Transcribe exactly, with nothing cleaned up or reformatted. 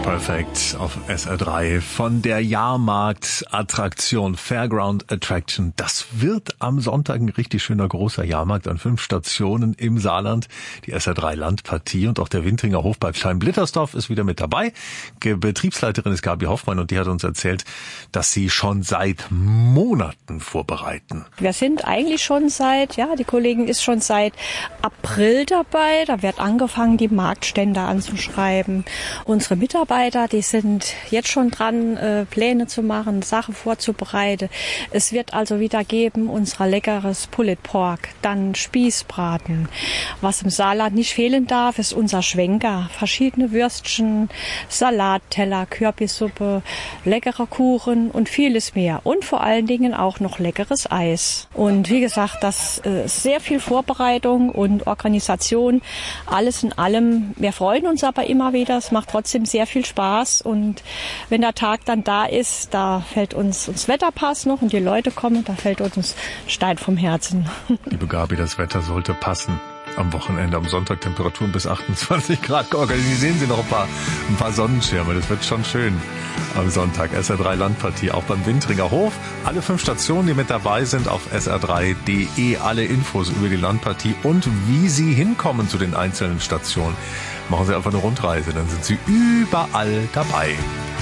Perfect auf S R drei von der Jahrmarktattraktion Fairground Attraction. Das wird am Sonntag ein richtig schöner großer Jahrmarkt an fünf Stationen im Saarland. Die S R drei Landpartie und auch der Wintringer Hof bei Klein-Blittersdorf ist wieder mit dabei. Betriebsleiterin ist Gabi Hoffmann und die hat uns erzählt, dass sie schon seit Monaten vorbereiten. Wir sind eigentlich schon seit, ja, die Kollegin ist schon seit April dabei. Da wird angefangen, die Marktstände anzuschreiben. Unsere Mitarbeiter Die sind jetzt schon dran, äh, Pläne zu machen, Sachen vorzubereiten. Es wird also wieder geben unser leckeres Pulled Pork, dann Spießbraten. Was im Saarland nicht fehlen darf, ist unser Schwenker. Verschiedene Würstchen, Salatteller, Kürbissuppe, leckerer Kuchen und vieles mehr. Und vor allen Dingen auch noch leckeres Eis. Und wie gesagt, das äh, ist sehr viel Vorbereitung und Organisation. Alles in allem. Wir freuen uns aber immer wieder. Es macht trotzdem sehr viel Spaß und wenn der Tag dann da ist, da fällt uns das Wetterpass noch und die Leute kommen, da fällt uns Stein vom Herzen. Liebe Gabi, das Wetter sollte passen. Am Wochenende, am Sonntag Temperaturen bis achtundzwanzig Grad. Organisieren Sie noch ein paar, ein paar Sonnenschirme, das wird schon schön am Sonntag. S R drei Landpartie, auch beim Wintringer Hof. Alle fünf Stationen, die mit dabei sind, auf S R drei Punkt de. Alle Infos über die Landpartie und wie Sie hinkommen zu den einzelnen Stationen. Machen Sie einfach eine Rundreise, dann sind Sie überall dabei.